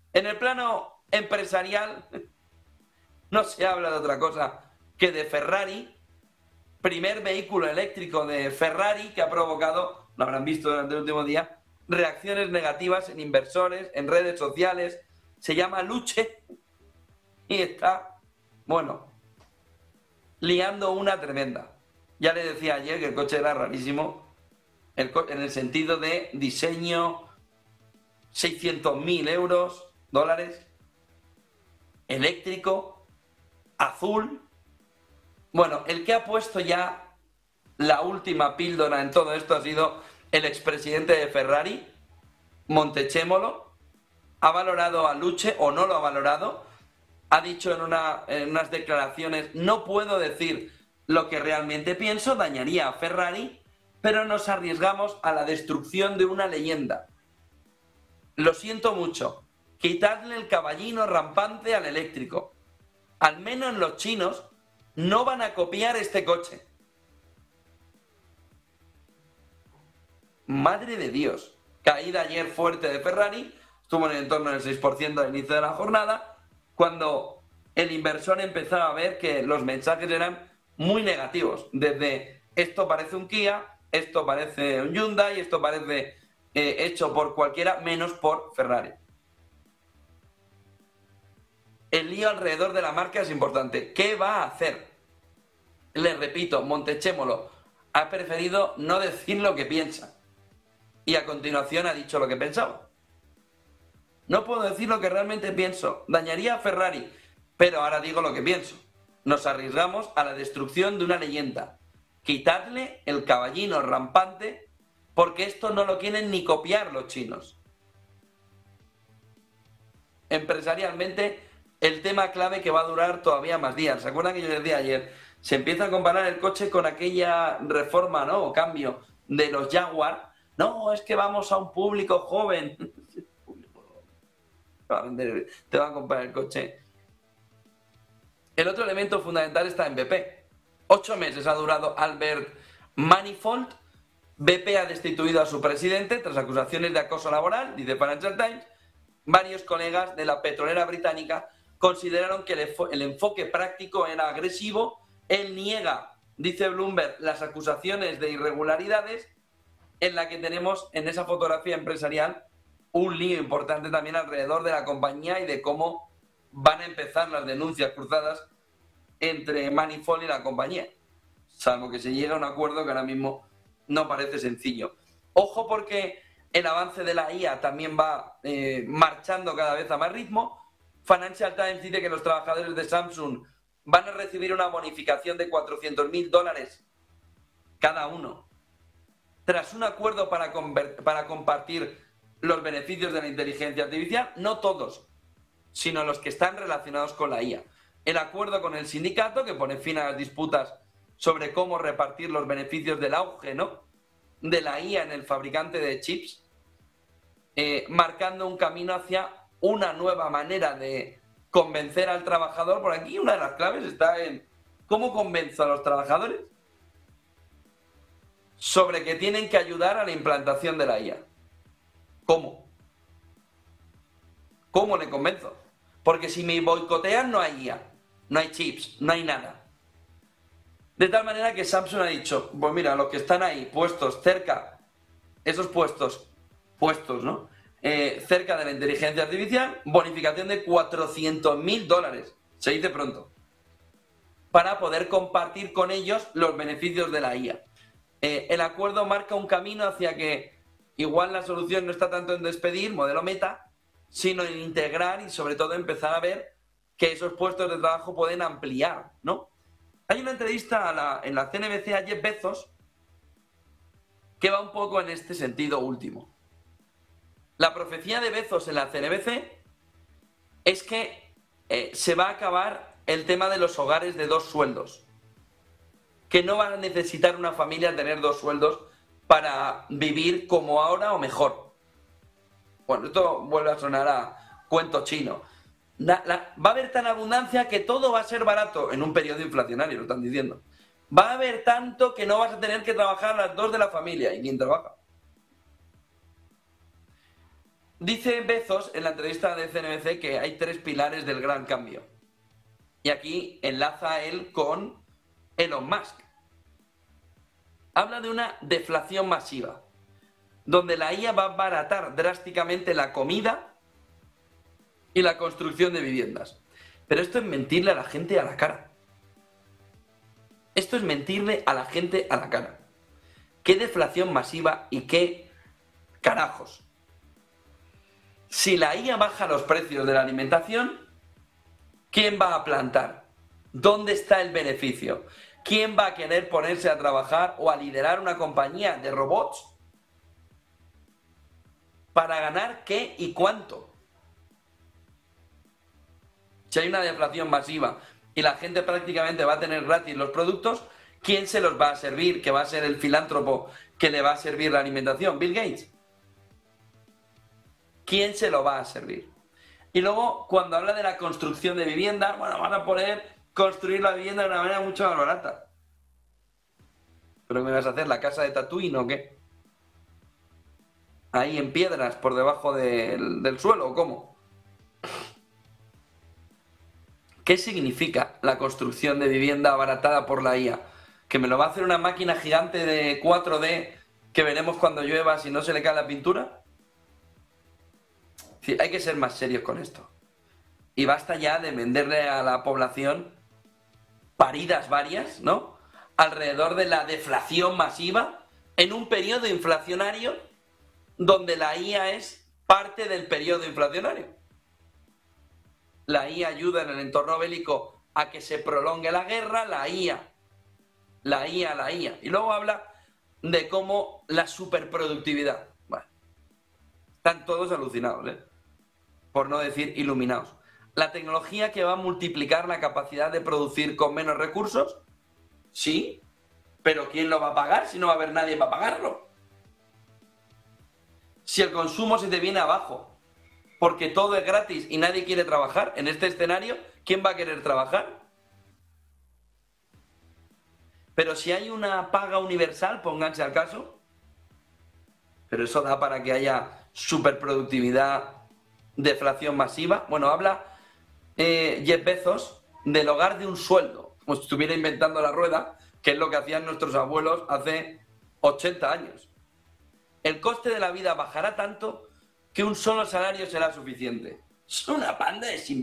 En el plano empresarial no se habla de otra cosa que de Ferrari, primer vehículo eléctrico de Ferrari que ha provocado, lo habrán visto durante el último día, reacciones negativas en inversores, en redes sociales. Se llama Luche y está, bueno, liando una tremenda. Ya le decía ayer que el coche era rarísimo, en el sentido de diseño, 600.000 euros, dólares, eléctrico, azul. Bueno, el que ha puesto ya la última píldora en todo esto ha sido el expresidente de Ferrari, Montechémolo. Ha valorado a Luche, o no lo ha valorado. Ha dicho en unas declaraciones: no puedo decir lo que realmente pienso, dañaría a Ferrari, pero nos arriesgamos a la destrucción de una leyenda. Lo siento mucho, quitadle el caballino rampante al eléctrico. Al menos los chinos no van a copiar este coche. Madre de Dios. Caída ayer fuerte de Ferrari, estuvo en el entorno del 6% al inicio de la jornada, cuando el inversor empezaba a ver que los mensajes eran muy negativos. Desde esto parece un Kia, esto parece un Hyundai, esto parece hecho por cualquiera menos por Ferrari. El lío alrededor de la marca es importante. ¿Qué va a hacer? Les repito, Montechémolo ha preferido no decir lo que piensa. Y a continuación ha dicho lo que pensaba. No puedo decir lo que realmente pienso. Dañaría a Ferrari. Pero ahora digo lo que pienso. Nos arriesgamos a la destrucción de una leyenda. Quitadle el caballino rampante, porque esto no lo quieren ni copiar los chinos. Empresarialmente, el tema clave que va a durar todavía más días. ¿Se acuerdan que yo les decía ayer? Se empieza a comparar el coche con aquella reforma, ¿no? O cambio de los Jaguar. No, es que vamos a un público joven. Te van a comprar el coche. El otro elemento fundamental está en BP. 8 meses ha durado Albert Manifold. BP ha destituido a su presidente tras acusaciones de acoso laboral, dice Financial Times. Varios colegas de la petrolera británica consideraron que el enfoque práctico era agresivo. Él niega, dice Bloomberg, las acusaciones de irregularidades, en la que tenemos en esa fotografía empresarial un lío importante también alrededor de la compañía y de cómo van a empezar las denuncias cruzadas entre Manifold y la compañía, salvo que se llegue a un acuerdo que ahora mismo no parece sencillo. Ojo, porque el avance de la IA también va marchando cada vez a más ritmo. Financial Times dice que los trabajadores de Samsung van a recibir una bonificación de $400.000 cada uno, tras un acuerdo para compartir los beneficios de la inteligencia artificial. No todos, sino los que están relacionados con la IA. El acuerdo con el sindicato, que pone fin a las disputas sobre cómo repartir los beneficios del auge, ¿no?, de la IA en el fabricante de chips, marcando un camino hacia una nueva manera de convencer al trabajador. Por aquí una de las claves está en cómo convenzo a los trabajadores sobre que tienen que ayudar a la implantación de la IA. ¿Cómo? ¿Cómo le convenzo? Porque si me boicotean no hay IA, no hay chips, no hay nada. De tal manera que Samsung ha dicho, pues mira, los que están ahí puestos cerca, esos puestos, ¿no?, cerca de la inteligencia artificial, bonificación de $400.000, se dice pronto, para poder compartir con ellos los beneficios de la IA. El acuerdo marca un camino hacia que igual la solución no está tanto en despedir, modelo Meta, sino en integrar y sobre todo empezar a ver que esos puestos de trabajo pueden ampliar, ¿no? Hay una entrevista en la CNBC a Jeff Bezos que va un poco en este sentido último. La profecía de Bezos en la CNBC es que se va a acabar el tema de los hogares de 2 sueldos. Que no van a necesitar una familia tener 2 sueldos para vivir como ahora o mejor. Bueno, esto vuelve a sonar a cuento chino. Va a haber tan abundancia que todo va a ser barato en un periodo inflacionario, lo están diciendo. Va a haber tanto que no vas a tener que trabajar las 2 de la familia. ¿Y quién trabaja? Dice Bezos en la entrevista de CNBC que hay 3 pilares del gran cambio. Y aquí enlaza él con Elon Musk. Habla de una deflación masiva, donde la IA va a abaratar drásticamente la comida y la construcción de viviendas. Pero esto es mentirle a la gente a la cara. Esto es mentirle a la gente a la cara. ¿Qué deflación masiva y qué carajos? Si la IA baja los precios de la alimentación, ¿quién va a plantar? ¿Dónde está el beneficio? ¿Quién va a querer ponerse a trabajar o a liderar una compañía de robots para ganar qué y cuánto? Si hay una deflación masiva y la gente prácticamente va a tener gratis los productos, ¿quién se los va a servir? ¿Que va a ser el filántropo que le va a servir la alimentación? ¿Bill Gates? ¿Quién se lo va a servir? Y luego, cuando habla de la construcción de vivienda, bueno, van a poder construir la vivienda de una manera mucho más barata. ¿Pero me vas a hacer la casa de Tatooine o qué? Ahí en piedras, por debajo del suelo, ¿o cómo? ¿Qué significa la construcción de vivienda abaratada por la IA? ¿Que me lo va a hacer una máquina gigante de 4D que veremos cuando llueva si no se le cae la pintura? Sí, hay que ser más serios con esto. Y basta ya de venderle a la población paridas varias, ¿no? Alrededor de la deflación masiva en un periodo inflacionario donde la IA es parte del periodo inflacionario. La IA ayuda en el entorno bélico a que se prolongue la guerra, la IA. Y luego habla de cómo la superproductividad. Bueno, están todos alucinados, ¿eh? Por no decir iluminados. La tecnología que va a multiplicar la capacidad de producir con menos recursos, sí, pero ¿quién lo va a pagar si no va a haber nadie para pagarlo? Si el consumo se te viene abajo, porque todo es gratis y nadie quiere trabajar, en este escenario, ¿quién va a querer trabajar? Pero si hay una paga universal, pónganse al caso. Pero eso da para que haya superproductividad, deflación masiva. Bueno, habla Jeff Bezos del hogar de un sueldo, como si estuviera inventando la rueda, que es lo que hacían nuestros abuelos hace 80 años. El coste de la vida bajará tanto que un solo salario será suficiente. Es una panda de